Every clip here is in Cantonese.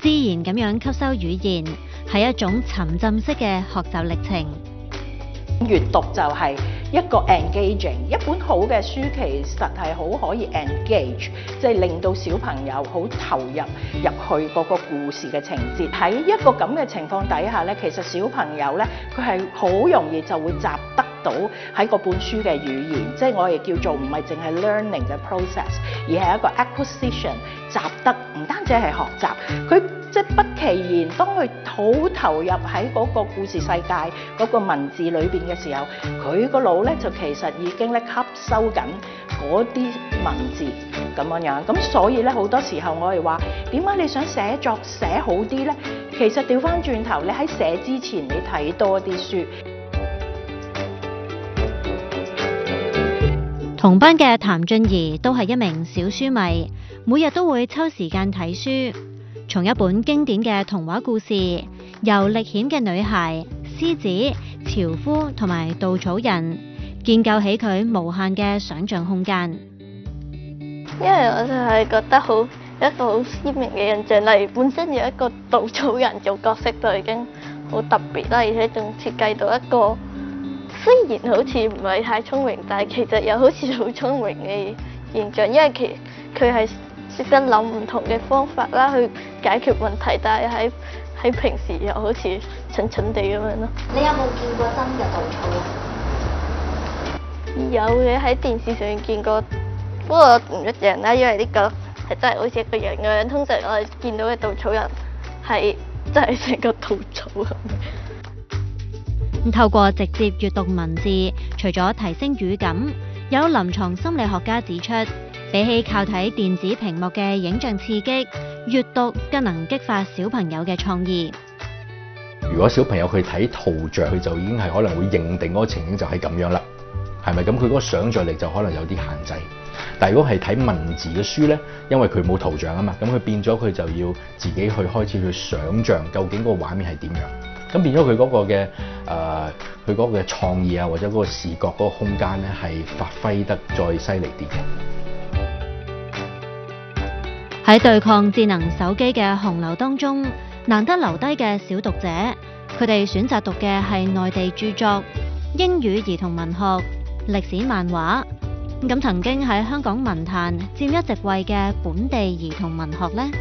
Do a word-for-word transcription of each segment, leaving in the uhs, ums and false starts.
自然咁樣吸收語言，係一種沉浸式嘅學習歷程。 閱讀就係一個 engaging， 一本好嘅書其實係好可以 engage， 即係令到小朋友好投入入去嗰個故事嘅情節。喺一個咁嘅情況底下咧，其實小朋友咧佢係好容易就會習得到喺嗰本書嘅語言，即係我哋叫做唔係淨係 learning 嘅 process， 而係一個 acquisition， 習得唔單止係學習，佢即係不其然，當佢好投入喺嗰個故事世界嗰個文字裏邊嘅時候，佢個腦咧就其實已經咧吸收緊嗰啲文字咁樣樣。咁所以咧好多時候我哋話點解你想寫作寫好啲咧？其實調翻轉頭，你喺寫之前你睇多啲書。 同班嘅譚俊儀都係一名小書迷，每日都會抽時間睇書。從一本經典嘅童話故事，由歷險嘅女孩、獅子、樵夫同埋稻草人，建構起佢無限嘅想像空間。 因為我就係覺得好一個好鮮明嘅印象，例如本身有一個稻草人做角色就已經好特別啦，而且仲設計到一個雖然好似唔係太聰明，但係其實又好似好聰明嘅現象，因為其佢係識得諗唔同嘅方法啦，去解決問題，但係喺喺平時又好似蠢蠢地咁樣咯。 你有冇見過真嘅稻草人？ 有嘅，喺電視上面見過，不過唔一樣啦，因為呢個係真係好似一個人咁樣。通常我哋見到嘅稻草人係真係成個稻草咁。 透過直接閱讀文字，除咗提升語感，有臨床心理學家指出，比起靠睇電子屏幕嘅影像刺激，閱讀更能激發小朋友嘅創意。 如果小朋友去睇圖像，佢就已經係可能會認定嗰個情景就係咁樣啦，係咪？咁佢嗰個想像力就可能有啲限制。但如果係睇文字嘅書呢，因為佢冇圖像啊嘛，咁佢變咗佢就要自己去開始去想像究竟嗰個畫面係點樣。咁變咗佢嗰個嘅誒，佢嗰個嘅創意啊，或者嗰個視覺嗰個空間咧，係發揮得再犀利啲嘅。 喺對抗智能手機嘅洪流當中，難得留低嘅小讀者，佢哋選擇讀嘅係內地著作、英語兒童文學、歷史漫畫。咁曾經喺香港文壇佔一席位嘅本地兒童文學呢？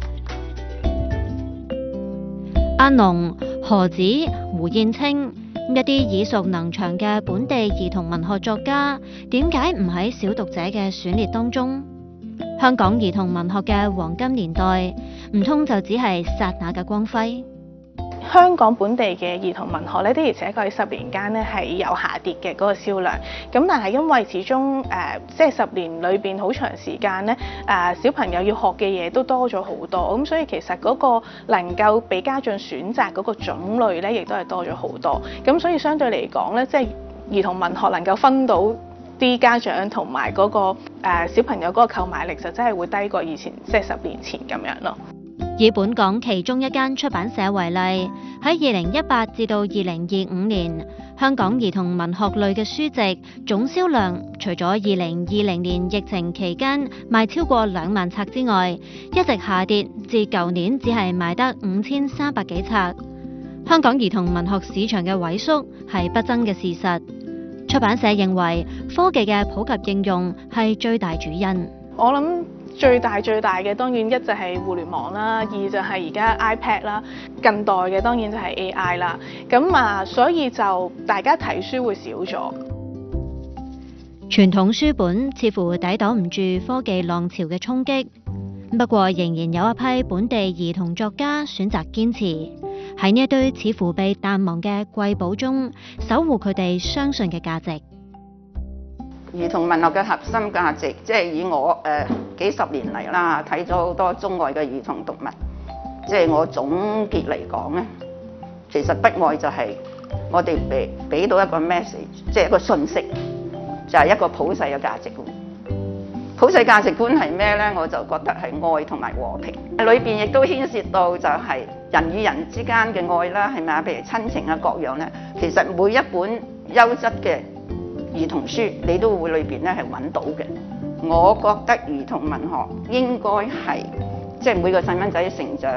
阿龍、何子、胡燕青一啲耳熟能詳嘅本地兒童文學作家，點解唔喺小讀者嘅選列當中？香港兒童文學嘅黃金年代，唔通就只係剎那嘅光輝？ 香港本地嘅兒童文學咧，的而且確喺十年間咧係有下跌嘅嗰個銷量。咁但係因為始終誒、呃，即係十年裏邊好長時間咧，誒、呃、小朋友要學嘅嘢都多咗好多，咁所以其實嗰個能夠俾家長選擇嗰個種類咧，亦都係多咗好多。咁所以相對嚟講咧，即係兒童文學能夠分到啲家長同埋嗰個誒、呃、小朋友嗰個購買力，就真係會低過以前即係十年前咁樣咯。 以本港其中一間出版社為例，喺二零一八至到二零二五年，香港兒童文學類嘅書籍總銷量，除咗二零二零年疫情期間賣超過兩萬冊之外，一直下跌至舊年只係賣得五千三百幾冊。香港兒童文學市場嘅萎縮係不爭嘅事實。出版社認為科技嘅普及應用係最大主因。 我諗最大最大嘅當然一就係互聯網啦，二就係而家 iPad 啦，近代嘅當然就係 A I 啦。咁啊，所以就大家睇書會少咗。 傳統書本似乎抵擋唔住科技浪潮嘅衝擊，不過仍然有一批本地兒童作家選擇堅持喺呢一堆似乎被淡忘嘅瑰寶中，守護佢哋相信嘅價值。 兒童文學嘅核心價值，即係以我誒、呃、幾十年嚟啦，睇咗好多中外嘅兒童讀物，即係我總結嚟講咧，其實不外就係我哋俾俾到一個 message， 即係一個訊息，就係、是、一個普世嘅價值觀。普世價值觀係咩咧？我就覺得係愛同埋和平，裏邊亦都牽涉到就係人與人之間嘅愛啦，係咪啊？譬如親情啊各樣咧，其實每一本優質嘅兒童書你都會裏邊咧係揾到嘅。我覺得兒童文學應該係即係每個細蚊仔成長